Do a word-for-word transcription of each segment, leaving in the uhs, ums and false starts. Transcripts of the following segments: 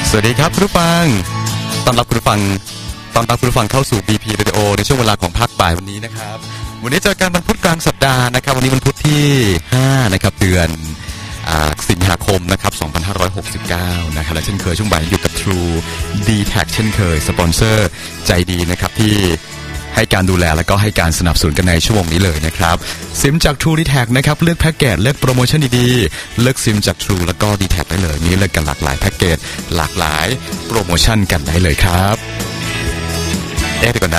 สวัสดีครับคุณผู้ฟังต้อนรับคุณผู้ฟังต้อนรับคุณผู้ฟังเข้าสู่ บี พี Radio ในช่วงเวลาของภาคบ่ายวันนี้นะครับวันนี้เจอกันวันพุธกลางสัปดาห์นะครับวันนี้วันพุธที่ห้านะครับเดือนสิงหาคมนะครับสองพันห้าร้อยหกสิบเก้านะครับและเช่นเคยช่วงบ่ายอยู่กับ True ดี แท็ก เช่นเคยสปอนเซอร์ใจดีนะครับที่ให้การดูแลและก็ให้การสนับสนุนกันในช่วงนี้เลยนะครับซิมจาก True ดี แท็ก นะครับเลือกแพ็กเกจเลือกโปรโมชั่นดีๆเลือกซิมจาก True แล้วก็ ดี แท็ก ได้เลยมีเลือกกันหลากหลายแพ็กเกจหลากหลายโปรโมชั่นกันได้เลยครับเอ๊ะเดี๋ยวก่อนนะ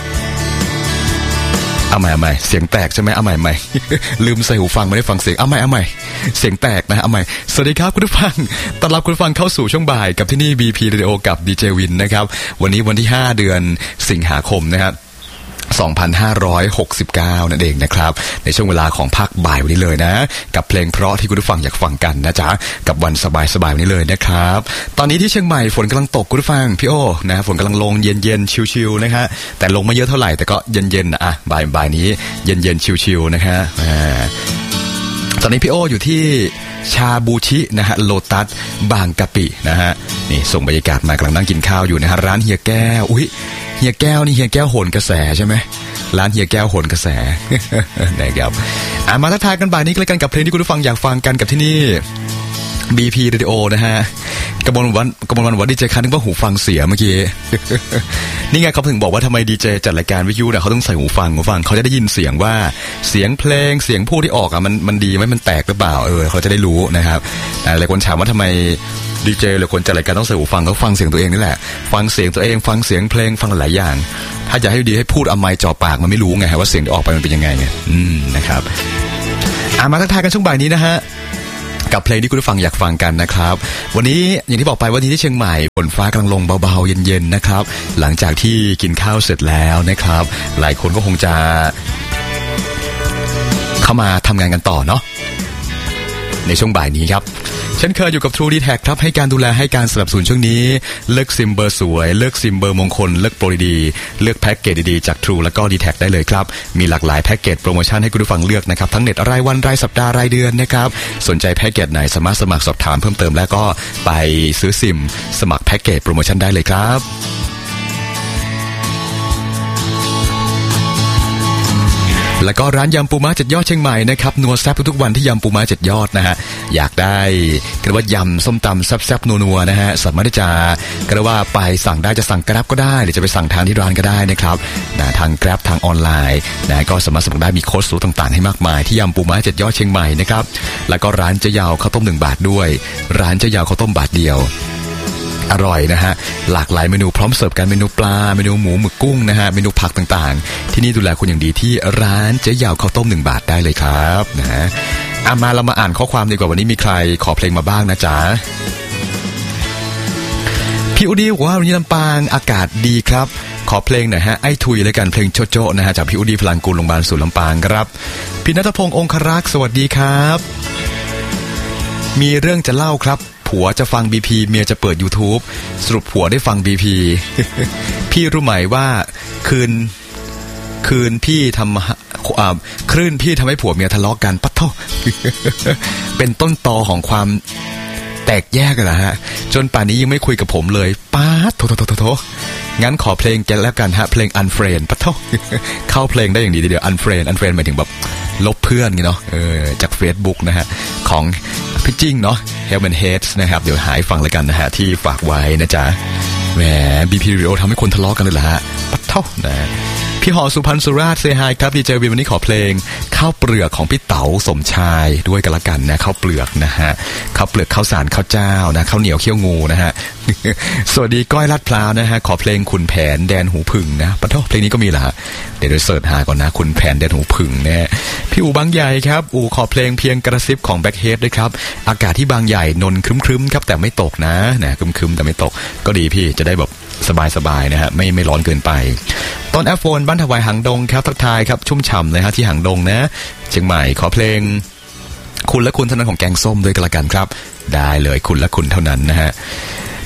เอาใหม่เอาใหม่เสียงแตกใช่ไหมเอาใหม่ใหม่ ลืมใส่หูฟังไม่ได้ฟังเสียงเอาใหม่เอาใหม่เสียงแตกนะเอาใหม่สวัสดีครับคุณผู้ฟังต้อนรับคุณผู้ฟังเข้าสู่ช่วงบ่ายกับที่นี่ บี พี Radio กับดีเจวินนะครับวันนี้วันที่ห้าเดือนสิงหาคมนะครับสองพันห้าร้อยหกสิบเก้านั่นเองนะครับในช่วงเวลาของภาคบ่ายวันนี้เลยนะกับเพลงเพราะที่คุณผู้ฟังอยากฟังกันนะจ๊ะกับวันสบายๆวันนี้เลยนะครับตอนนี้ที่เชียงใหม่ฝนกำลังตกคุณผู้ฟังพี่โอนะฝนกำลังลงเย็นๆชิวๆนะฮะแต่ลงไม่เยอะเท่าไหร่แต่ก็เย็นๆนะอ่ะบ่ายๆนี้เย็นๆชิวๆนะฮะตอนนี้พี่โออยู่ที่ชาบูชินะฮะโลตัสบางกะปินะฮะนี่ส่งบรรยากาศมากำลังนั่งกินข้าวอยู่นะฮะร้านเฮียแก้วอุ๊ยเฮียแก้วนี่เฮียแก้วโหนกระแสใช่ไหมร้านเฮียแก้วโหนกระแส นะครับอ่ะมาทักทายกันบ่ายนี้กันกันกับเพลงที่คุณผู้ฟังอยากฟังกันกับที่นี่ บี พี Radio นะฮะกระมวลวันกระมวลวันวันดีเจคันนึกว่าหูฟังเสียเมื่อกี้ นี่ไงเขาถึงบอกว่าทำไมดีเจจัดรายการวิทยุเนี่ยเขาต้องใส่หูฟังหูฟังเขาจะได้ยินเสียงว่าเสียงเพลงเสียงพูดที่ออกอ่ะมันมันดีไหมมันแตกหรือเปล่าเออเขาจะได้รู้นะครับหลายคนถามว่าทำไมดีเจหรือคนจัดรายการต้องใส่หูฟังเขาฟังเสียงตัวเองนี่แหละฟังเสียงตัวเองฟังเสียงเพลงฟังหลายอย่างถ้าจะให้ดีให้พูดเอาไมค์จ่อปากมันไม่รู้ไงว่าเสียงที่ออกไปมันเป็นยังไงไงอืมนะครับอ่ะมาทักทายกันช่วงบ่ายนี้นะฮะกับเพลงที่คุณผู้ฟังอยากฟังกันนะครับวันนี้อย่างที่บอกไปวันนี้ที่เชียงใหม่ฝนฟ้ากำลังลงเบาๆเย็นๆนะครับหลังจากที่กินข้าวเสร็จแล้วนะครับหลายคนก็คงจะเข้ามาทำงานกันต่อเนาะในช่วงบ่ายนี้ครับเช่นเคยอยู่กับ True ดี แท็ก ครับให้การดูแลให้การสนับสนุนช่วงนี้เลือกซิมเบอร์สวยเลือกซิมเบอร์มงคลเลือกโปรดีๆเลือกแพ็กเกจดีๆจาก True แล้วก็ ดี แท็ก ได้เลยครับมีหลากหลายแพ็กเกจโปรโมชั่นให้คุณผู้ฟังเลือกนะครับทั้งเน็ตรายวันรายสัปดาห์รายเดือนนะครับสนใจแพ็กเกจไหนสามารถสมัครสอบถามเพิ่มเติมแล้วก็ไปซื้อซิมสมัครแพ็กเกจโปรโมชั่นได้เลยครับแล้วก็ร้านยำปูม้าเจ็ดยอดเชียงใหม่นะครับนัวแซ่บทุกๆวันที่ยำปูม้าเจ็ดยอดนะฮะอยากได้ก็ว่ายำส้มตำแซ่บๆนัวๆนะฮะสามารถที่จะก็ว่าไปสั่งได้จะสั่ง Grab ก็ได้หรือจะไปสั่งทางที่ร้านก็ได้นะครับนะทาง Grab ทางออนไลน์นะก็สามารถสั่งได้มีโค้ดสูตรต่างๆให้มากมายที่ยำปูม้าเจ็ดยอดเชียงใหม่นะครับแล้วก็ร้านเจ๊ยาวข้าวต้มหนึ่งบาทด้วยร้านเจ๊ยาวข้าวต้มบาทเดียวอร่อยนะฮะหลากหลายเมนูพร้อมเสิร์ฟกันเมนูปลาเมนูหมูหมึกกุ้งนะฮะเมนูผักต่างๆที่นี่ดูแลคุณอย่างดีที่ร้านเจ๊ยาวข้าวต้มหนึ่งบาทได้เลยครับนะฮะอ่ะมาเรามาอ่านข้อความดีกว่าวันนี้มีใครขอเพลงมาบ้างนะจ๊ะพี่อุดีบอกว่าวันนี้ลำปางอากาศดีครับขอเพลงหน่อยฮะไอ้ทุยแล้วกันเพลงโจโจ้นะฮะจากพี่อุดีพลังกุลโรงพยาบาลศูนย์ลำปางครับพี่ณัฐพงษ์องครักษ์สวัสดีครับมีเรื่องจะเล่าครับผัวจะฟัง บี พี เมียจะเปิด YouTube สรุปผัวได้ฟัง บี พี พี่รู้ไหมว่าคืนคืนพี่ทำอ่าคลื่นพี่ทำให้ผัวเมียทะเลาะกันปั๊ดโธ่ เป็นต้นตอของความแตกแยกกันนะฮะจนป่านนี้ยังไม่คุยกับผมเลยป๊าดโถโถโถโถงั้นขอเพลงแกแล้วกันฮะเพลง Unfriend ปั๊ดโธ่ เข้าเพลงได้อย่างดีทีเดียว Unfriend Unfriend หมายถึงแบบลบเพื่อนงี้เนาะเออจาก Facebook นะฮะของพี่จิ้งเนาะ Helmen Heads นะครับเดี๋ยวหายฟังเลยกันนะฮะที่ฝากไว้นะจ๊ะแหม บี พี Radio ทำให้คนทะเลาะกันเลยเหรอฮะปั๊ดโธ่นะพี่หอสุพรรณสุราษฎร์เซฮายครับดีเจวินวันนี้ขอเพลงข้าวเปลือกของพี่เต๋าสมชายด้วยกันละกันนะข้าวเปลือกนะฮะข้าวเปลือกข้าวสารข้าวเจ้านะข้าวเหนียวเขี้ยวงูนะฮะ สวัสดีก้อยลาดพร้าวนะฮะขอเพลงขุนแผนแดนหูผึ่งนะปะโทเพลงนี้ก็มีเหรอฮะเดี๋ยวเดี๋ยวเสิร์ชหาก่อนนะขุนแผนแดนหูผึ่งนะพี่อู่บางใหญ่ครับอู่ขอเพลงเพียงกระซิบของแบ็คเฮดด้วยครับอากาศที่บางใหญ่นนครึ้มๆครับแต่ไม่ตกนะนะครึ้มๆแต่ไม่ตกก็ดีพี่จะได้แบบสบายๆนะฮะไม่ไม่ร้อนเกินไปต้นแอฟโฟนบ้านถวายหางดงครับทักทายครับชุ่มฉ่ำเลยฮะที่หางดงนะเชียงใหม่ขอเพลงคุณและคุณเท่านั้นของแกงส้มด้วยกันละกันครับได้เลยคุณและคุณเท่านั้นนะฮะ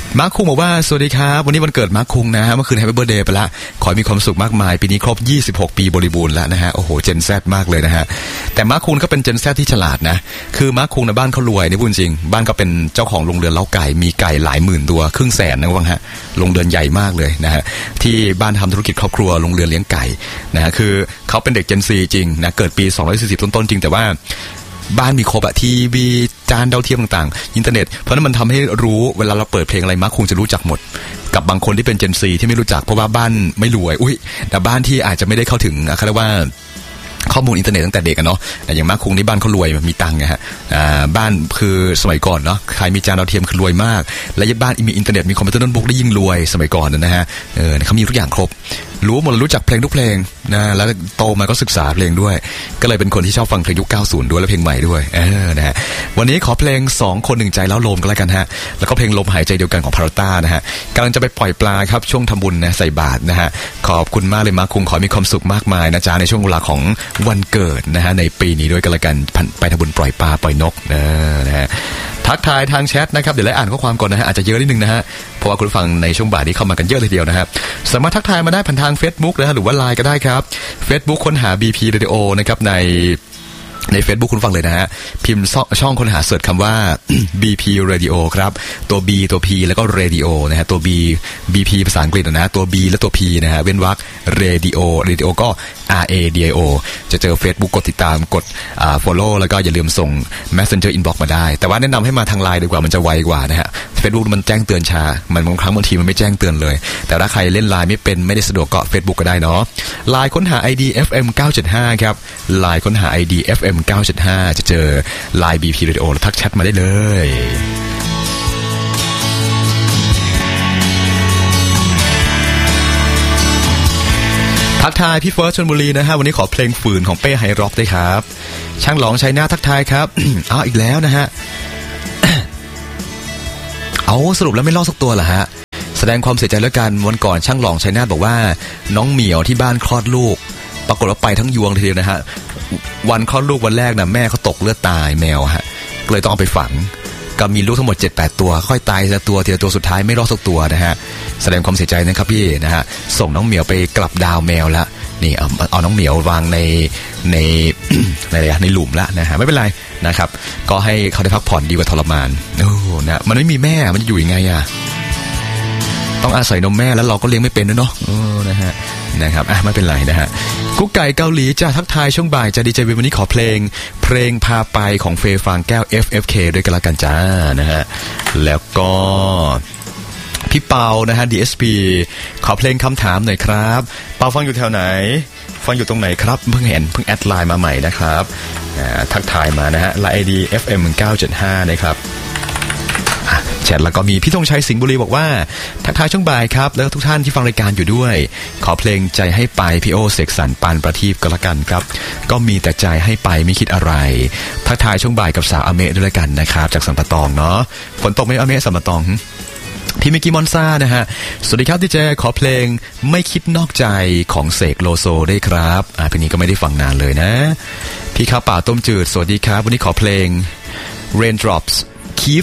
มาร์คคุงบอกว่าสวัสดีครับวันนี้วันเกิดมาร์คคุงนะฮะเมื่อคืนแฮปปี้เบิร์ธเดย์ไปละขอมีความสุขมากมายปีนี้ครบยี่สิบหกปีบริบูรณ์แล้วนะฮะโอ้โหเจนแซดมากเลยนะฮะแต่มาร์คคุงก็เป็นเจนแซดที่ฉลาดนะคือมาร์คคุงในบ้านเขารวยนี่พูดจริงบ้านก็เป็นเจ้าของโรงเรือนเล้าไก่มีไก่หลายหมื่นตัวครึ่งแสนนะว่าฮะโรงเรือนใหญ่มากเลยนะฮะที่บ้านทำธุรกิจครอบครัวโรงเรือนเลี้ยงไก่นะฮะคือเขาเป็นเด็กเจนซีจริงนะเกิดปีสองร้อยสี่สิบต้นๆจริงแต่ว่าบ้านมีครบอะทีวีจานดาวเทียมต่างๆอินเทอร์เน็ตเพราะนั้นมันทำให้รู้เวลาเราเปิดเพลงอะไรมาร์คคุงจะรู้จักหมดกับบางคนที่เป็นเจนซีที่ไม่รู้จักเพราะว่าบ้านไม่รวยอุ้ยแต่บ้านที่อาจจะไม่ได้เข้าถึงเขาเรียกว่าข้อมูลอินเทอร์เน็ตตั้งแต่เด็กกันเนาะแต่อย่างมาร์คคุงนี่บ้านเขารวยมีตังค์นะฮะอ่าบ้านคือสมัยก่อนเนาะใครมีจานดาวเทียมคือรวยมากและบ้านมีอินเทอร์เน็ตมีคอมพิวเตอร์โน้ตบุ๊กได้ยิ่งรวยสมัยก่อนนะฮะเออเขามีทุกอย่างครบรู้หมดรู้จักเพลงทุกเพลงนะแล้วโตมาก็ศึกษาเพลงด้วยก็เลยเป็นคนที่ชอบฟังเพลงยุคเก้าสิบด้วยและเพลงใหม่ด้วยเออนะฮะวันนี้ขอเพลงสองคนหนึ่งใจแล้วลมก็แล้วกันฮะแล้วก็เพลงลมหายใจเดียวกันของพาราต้านะฮะกำลังจะไปปล่อยปลาครับช่วงทำบุญนะใส่บาตรนะฮะขอบคุณมากเลยมาร์คคุงขอมีความสุขมากมายนะจ๊ะในช่วงเวลาของวันเกิดนะฮะในปีนี้ด้วยกันละกันไปทำบุญปล่อยปลาปล่อยนกนะนะฮะทักทายทางแชทนะครับเดี๋ยวไล่อ่านข้อความก่อนนะฮะอาจจะเยอะนิดนึงนะฮะเพราะว่าคุณฟังในช่วงบ่ายนี้เข้ามากันเยอะเลยทีเดียวนะครับสามารถทักทายมาได้ผ่านทาง Facebook นะฮะหรือว่า ไลน์ ก็ได้ครับ Facebook ค้นหา บี พี Radio นะครับในใน Facebook คุณฟังเลยนะฮะพิมพ์ช่องค้นหาเสิร์ชคำว่า บี พี Radio ครับตัว B ตัว P แล้วก็ Radio นะฮะตัว B บี พี ภาษาอังกฤษนะตัว B และตัว P นะฮะเว้นวรรค Radio Radio ก็ อาร์ เอ ดี ไอ โอ จะเจอ Facebook กดติดตามกดอ่า follow แล้วก็อย่าลืมส่ง Messenger Inbox มาได้แต่ว่าแนะนำให้มาทาง ไลน์ ดีกว่ามันจะไวกว่านะฮะ Facebook มันแจ้งเตือนช้ามันบางครั้งบางทีมันไม่แจ้งเตือนเลยแต่ถ้าใครเล่น ไลน์ ไม่เป็นไม่ได้สะดวกก็ Facebook ก็ได้เนาะ ไลน์ ค้นหา ไอ ดี เอฟ เอ็ม เก้าเจ็ดห้า ครับ ไลน์ ค้นหา ไอ ดี เอฟ เอ็ม เก้าเจ็ดห้า จะเจอ ไลน์ บี พี Radio แล้วทักแชทมาได้เลยทักทายพี่เฟิร์สชลบุรีนะฮะวันนี้ขอเพลงฝืนของเป้ไฮร็อกด้วยครับช่างหลองชัยนาททักทายครับ อ้าวอีกแล้วนะฮะ เอาสรุปแล้วไม่รอดสักตัวเหรอฮะแสดงความเสียใจแล้วกันวันก่อนช่างหลองชัยนาทบอกว่าน้องเหมียวที่บ้านคลอดลูกปรากฏว่าไปทั้งยวงทีเดียวนะฮะวันคลอดลูกวันแรกนะแม่เขาตกเลือดตายแมวฮะก็เลยต้องเอาไปฝังก็มีลูกทั้งหมด เจ็ดแปด ตัวค่อยตายทีละตัวทีละตัวสุดท้ายไม่รอดสักตัวนะฮะแสดงความเสียใจนะครับพี่นะฮะส่งน้องเหมียวไปกลับดาวแมวแล้วนี่เอาเอาน้องเหมียววางในใน ในในหลุมแล้วนะฮะไม่เป็นไรนะครับก็ให้เขาได้พักผ่อนดีกว่าทรมานโอ้นะมันไม่มีแม่มันอยู่ยังไงอ่ะต้องอาศัยนมแม่แล้วเราก็เลี้ยงไม่เป็นด้วยเนาะเออนะฮะนะครับอ่ะไม่เป็นไรนะฮะกุ๊กไก่เกาหลีจะทักทายช่วงบ่ายจะดีใจวันนี้ขอเพลงเพลงพาไปของเฟย์ฟางแก้ว เอฟ เอฟ เค ด้วยกันละกันจ้านะฮะแล้วก็พี่เปานะฮะ ดี เอส พี ขอเพลงคำถามหน่อยครับเปาฟังอยู่แถวไหนฟังอยู่ตรงไหนครับเพิ่งเห็นเพิ่งแอดไลน์มาใหม่นะครับทักทายมานะฮะ ไลน์ ไอ ดี เอฟ เอ็ม เก้าเจ็ดห้านะครับแชทแล้วก็มีพี่ธงชัยสิงห์บุรีบอกว่าทักทายช่วงบ่ายครับแล้วทุกท่านที่ฟังรายการอยู่ด้วยขอเพลงใจให้ไปพี่โอเสกสรรปานประทีปก็แล้วกันครับก็มีแต่ใจให้ไปไม่คิดอะไรทักทายช่วงบ่ายกับสาวอเมะด้วยกันนะครับจากสัมปะตองเนาะฝนตกไหมอเมะสัมปะตองพี่มิกกี้มอนซ่านะฮะสวัสดีครับดีเจขอเพลงไม่คิดนอกใจของเสกโลโซได้ครับอ่าเพลงนี้ก็ไม่ได้ฟังนานเลยนะพี่ข้าวป่าต้มจืดสวัสดีครับวันนี้ขอเพลง Raindrops Keep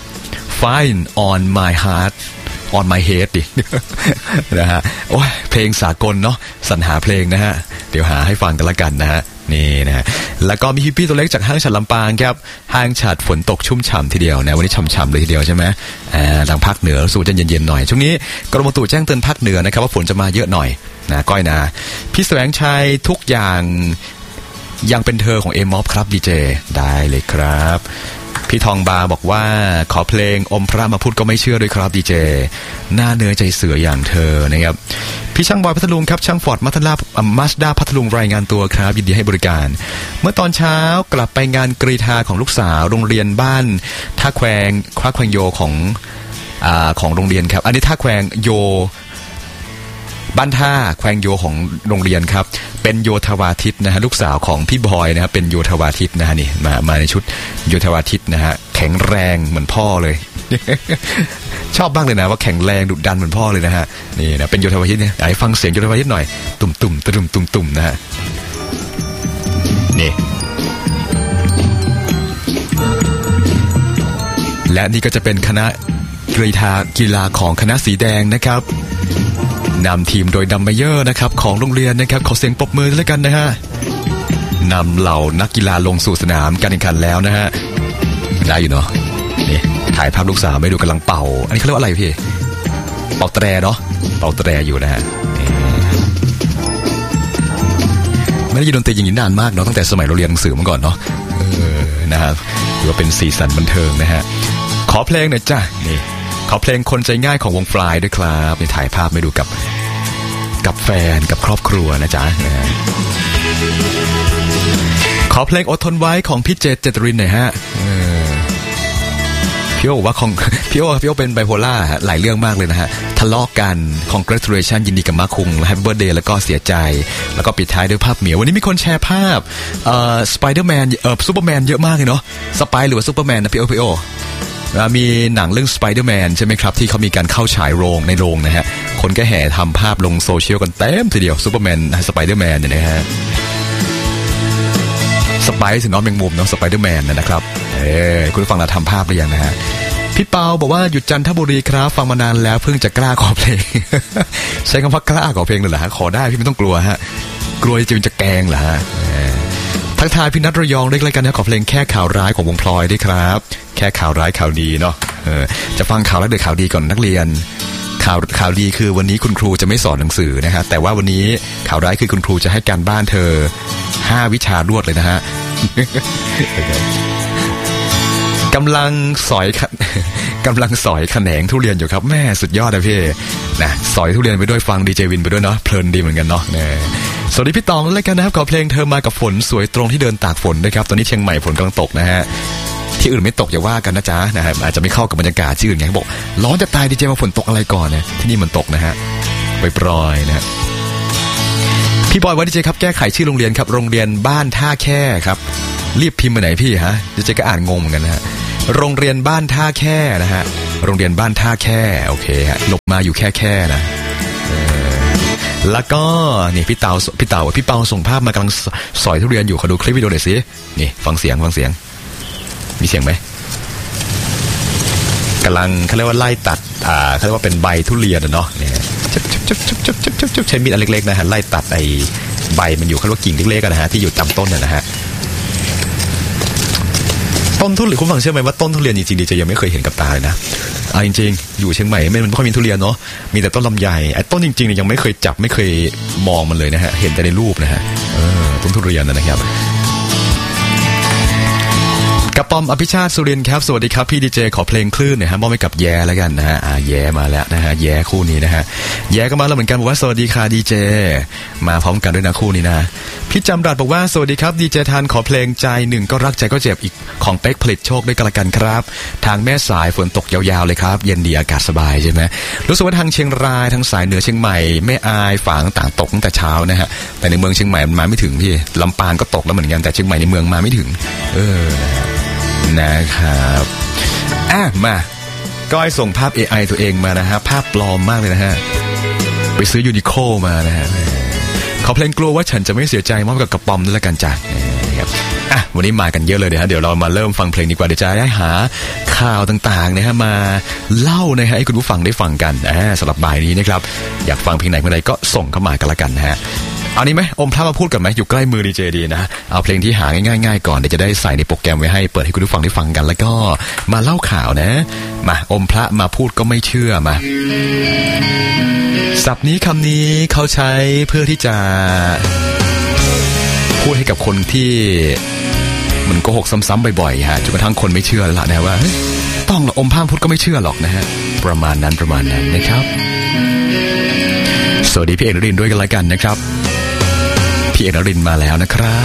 Fine on my heart on my head ดิ นะฮะโอ้ยเพลงสากลเนาะสรรหาเพลงนะฮะเดี๋ยวหาให้ฟังกันละกันนะฮะนี่นะฮะแล้วก็มีพี่ตัวเล็กจากห้างฉัดลำปางครับห้างฉัดฝนตกชุ่มฉ่ำทีเดียวนะวันนี้ฉ่ำๆเลยทีเดียวใช่ไหมอ่าทางภาคเหนือสู่จะเย็นๆหน่อยช่วงนี้กรมอุตุแจ้งเตือนภาคเหนือนะครับว่าฝนจะมาเยอะหน่อยนะก้อยนะพี่แสวงชัยทุกอย่างยังเป็นเธอของเอมอฟครับดีเจได้เลยครับพี่ทองบาบอกว่าขอเพลงอมพระมาพูดก็ไม่เชื่อด้วยครับดีเจหน้าเนื้อใจเสืออย่างเธอนะครับพี่ช่างบอยพัทลุงครับช่างฟอร์ดมัทลามาสด้าพัทลุงรายงานตัวครับยินดีให้บริการเมื่อตอนเช้ากลับไปงานกรีฑาของลูกสาวโรงเรียนบ้านท่าแควงคว้าแควงโยของอ่าของโรงเรียนครับอันนี้ท่าแควงโยบ้านท่าแควงโยของโรงเรียนครับเป็นโยธวาทิตนะฮะลูกสาวของพี่บอยนะครับเป็นโยธวาทิตนะฮะนี่มามาในชุดโยธวาทิตนะฮะแข็งแรงเหมือนพ่อเลย ชอบบ้างเลยนะว่าแข็งแรงดุดันเหมือนพ่อเลยนะฮะนี่นะเป็นโยธวาทิตเนี่ยอยากให้ฟังเสียงโยธวาทิตหน่อยตุ่มตุ่มตุ่มตุ่มตุ่มนะฮะนี่และนี่ก็จะเป็นคณะกีฬากีฬาของคณะสีแดงนะครับนำทีมโดยดัมเมเยอร์นะครับของโรงเรียนนะครับขอเสียงปรบมือด้วยกันนะฮะนำเหล่านักกีฬาลงสู่สนามการแข่งขันแล้วนะฮะได้อยู่เนาะนี่ถ่ายภาพลูกสาวไม่ดูกำลังเป่าอันนี้เขาเรียกว่าอะไรพี่เป่าแตรเนาะเป่าแตรอยู่นะฮะไม่ได้ยินดนตรีอย่างนี้นานมากเนาะตั้งแต่สมัยเราเรียนหนังสือมาก่อนเนาะเออนะฮะถือว่าเป็นสีสันบันเทิงนะฮะขอเพลงหน่อยจ้ะนี่ขอเพลงคนใจง่ายของวงฟลายด้วยครับนี่ถ่ายภาพไม่ดูกับกับแฟนกับครอบครัวนะจ๊ะนะฮะขอเพลงอดทนไว้ของพี่เจตเจตรินหน่อยฮะพี่โอบอกว่าของพี่โอพี่โอเป็นไบโพล่าหลายเรื่องมากเลยนะฮะทะเลาะกัน congratulation ยินดีกับมาคุง Happy Birthday แล้วก็เสียใจแล้วก็ปิดท้ายด้วยภาพเหมียววันนี้มีคนแชร์ภาพเอ่อสไปเดอร์แมนเอ่อซูเปอร์แมนเยอะมากเลยเนาะสไปหรือว่าซูเปอร์แมนนะพี่โอพี่โอมีหนังเรื่องสไปเดอร์แมนใช่ไหมครับที่เขามีการเข้าฉายโรงในโรงนะฮะคนก็แห่ทำภาพลงโซเชียลกันเต็มทีเดียวซูเปอร์แมนสไปเดอร์แมนเนี่ยนะฮะสไปซ์ถึงน้องแมงมุมเนาะสไปเดอร์แมนนะครับเอ้คุณฟังเราทำภาพหรือยังนะฮะพี่เปาบอกว่าหยุดจันทบุรีครับฟังมานานแล้วเพิ่งจะกล้าขอเพลง ใช้คำว่ากล้าขอเพลงเลยเหรอฮะขอได้พี่ไม่ต้องกลัวฮะกลัวจะจะแกงเหรอฮะทักทายพี่นัทระยองด้วยรายการนะขอเพลงแค่ข่าวร้ายของวงพลอยด้วยครับแค่ข่าวร้ายข่าวดีเนาะจะฟังข่าวร้ายหรือข่าวดีก่อนนักเรียนข่าวข่าวดีคือวันนี้คุณครูจะไม่สอนหนังสือนะฮะแต่ว่าวันนี้ข่าวร้ายคือคุณครูจะให้การบ้านเธอห้าวิชารวดเลยนะฮะ กำลังสอยกำลังสอยแขนงทุเรียนอยู่ครับแม่สุดยอดนะพี่นะสอยทุเรียนไปด้วยฟังดีเจวินไปด้วยเนาะเพลินดีเหมือนกันเนาะสวัสดีพี่ตองแล้วกันนะครับขอเพลงเธอมากับฝนสวยตรงที่เดินตากฝนด้วยครับตอนนี้เชียงใหม่ฝนกำลังตกนะฮะที่อื่นไม่ตกอย่าว่ากันนะจ๊ะนะฮะอาจจะไม่เข้ากับบรรยากาศที่อื่นไงบอกร้อนจะตายดีเจมาฝนตกอะไรก่อนเนี่ยที่นี่มันตกนะฮะไปปลอยนะพี่บอยว่าดีเจครับแก้ไขชื่อโรงเรียนครับโรงเรียนบ้านท่าแค่ครับรีบพิมพ์ไปไหนพี่ฮะดีเจก็อ่านงงเหมือนกันนะฮะโรงเรียนบ้านท่าแค่นะฮะโรงเรียนบ้านท่าแค่โอเคฮะหลบมาอยู่แค่แค่นะแล้วก็นี่พี่เตาพี่เตาพี่เปาส่งภาพมากำลังสอยทุเรียนอยู่ขอดูคลิปวิดีโอหน่อยสินี่ฟังเสียงฟังเสียงมีเสียงไหมกำลังเขาเรียกว่าไล่ตัดอ่าเขาเรียกว่าเป็นใบทุเรียนเนาะเนี่ยจุ๊บจุ๊บจุ๊บจุ๊บจุ๊บจุ๊บจุ๊บจุ๊บใช้มีดอันเล็กๆนะฮะไล่ตัดไอ้ใบมันอยู่เขาเรียกว่ากิ่งเล็กๆนะฮะที่อยู่ตามต้นนะฮะต้นทุเรียนคุณฟังเชื่อไหมว่าต้นทุเรียนจริงๆดีจะยังไม่เคยเห็นกับตาเลยนะอ่าจริงๆอยู่เชียงใหม่ไม่มันไม่ค่อยมีทุเรียนเนาะมีแต่ต้นลำไยไอ้ต้นจริงๆเนี่ยยังไม่เคยจับไม่เคยมองมันเลยนะฮะเห็นแต่ในรูปนะฮะเออต้นทุเรียนนะครับกระป๋อมอภิชาติสุรินทร์ครับสวัสดีครับพี่ดีเจขอเพลงคลื่นหน่อยฮะมอบให้กับแย่แล้วกันนะฮะอ่าแย่มาแล้วนะฮะแย่คู่นี้นะฮะแย่ก็มาแล้วเหมือนกันบอกว่าสวัสดีค่ะดีเจมาพร้อมกันด้วยนะคู่นี้นะพี่จำรัดบอกว่าสวัสดีครับดีเจทันขอเพลงใจหนึ่งก็รักใจก็เจ็บอีกของเป๊กผลิตโชคด้วยกันละกันครับทางแม่สายฝนตกยาวๆเลยครับเย็นดีอากาศสบายใช่ไหมรู้สึกว่าทางเชียงรายทางสายเหนือเชียงใหม่แม่อายฝางต่างตกตั้งแต่เช้านะฮะแต่ในเมืองเชียงใหม่มันมาไม่ถึงพี่ลำปางก็ตกแล้วเหมือนกันแต่เชียงใหม่ในเมืองมาไม่ถึงเออนะครับอ่ะมาก้อยส่งภาพ เอ ไอ ตัวเองมานะฮะภาพปลอมมากเลยนะฮะไปซื้อยูนิโคมานะฮะขอเพลงกลัวว่าฉันจะไม่เสียใจมอบกับกระป๋อมด้วยละกันจ้ะนะครับอ่ะวันนี้มากันเยอะเลยเดี๋ยวฮะเดี๋ยวเรามาเริ่มฟังเพลงดีกว่าเดี๋ยวจะได้หาข่าวต่างๆนะฮะมาเล่านะฮะให้คุณผู้ฟังได้ฟังกันอ่าสำหรับบ่ายนี้นะครับอยากฟังเพลงไหนเมื่อใดก็ส่งเข้ามากันละกันนะฮะเอานี้ไหมอมพระมาพูดกันไหมอยู่ใกล้มือดีเจดีนะเอาเพลงที่หาง่ายๆก่อนเดี๋ยวจะได้ใส่ในโปรแกรมไว้ให้เปิดให้คุณผู้ฟังได้ฟังกันแล้วก็มาเล่าข่าวนะมาอมพระมาพูดก็ไม่เชื่อมาศัพท์นี้คำนี้เขาใช้เพื่อที่จะพูดให้กับคนที่มันโกหกซ้ำๆบ่อยๆฮะจนกระทั่งคนไม่เชื่อละนะว่าต้องหรออมพระพูดก็ไม่เชื่อหรอกนะฮะประมาณนั้นประมาณนั้นนะครับสวัสดีพี่เอกนรินทร์ด้วยกันแล้วกันนะครับพี่เอกนรินทร์มาแล้วนะครับ